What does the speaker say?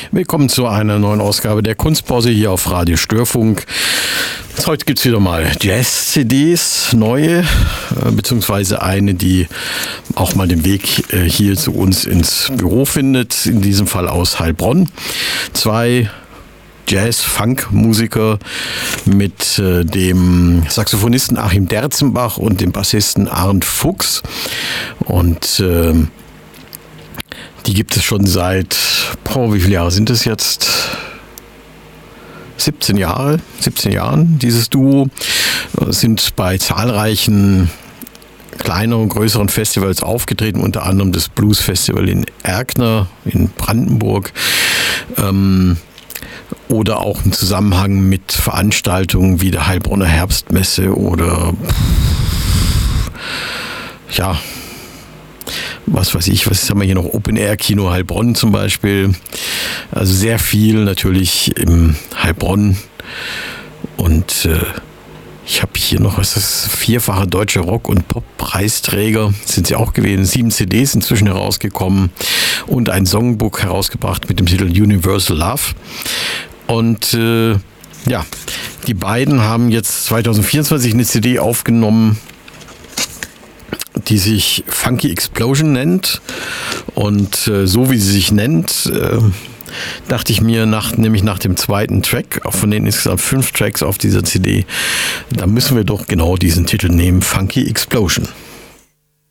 Willkommen zu einer neuen Ausgabe der Kunstpause hier auf Radio Störfunk. Heute gibt es wieder mal Jazz-CDs, neue, beziehungsweise eine, die auch mal den Weg hier zu uns ins Büro findet, in diesem Fall aus Heilbronn. Zwei Jazz-Funk-Musiker mit dem Saxophonisten Achim Derzenbach und dem Bassisten Arndt Fuchs. Und die gibt es schon seit, wie viele Jahre sind es jetzt? 17 Jahren, dieses Duo. Sind bei zahlreichen kleineren und größeren Festivals aufgetreten, unter anderem das Blues Festival in Erkner in Brandenburg. Oder auch im Zusammenhang mit Veranstaltungen wie der Heilbronner Herbstmesse oder ja, was weiß ich, was haben wir hier noch? Open-Air-Kino Heilbronn zum Beispiel. Also sehr viel natürlich im Heilbronn. Und ich habe hier noch, was ist das? 4-fache deutsche Rock- und Pop-Preisträger sind sie auch gewesen. 7 CDs inzwischen herausgekommen und ein Songbook herausgebracht mit dem Titel Universal Love. Und ja, die beiden haben jetzt 2024 eine CD aufgenommen, die sich Funky Explosion nennt. Und so wie sie sich nennt, dachte ich mir, nämlich nach dem zweiten Track, von den insgesamt 5 Tracks auf dieser CD, da müssen wir doch genau diesen Titel nehmen, Funky Explosion.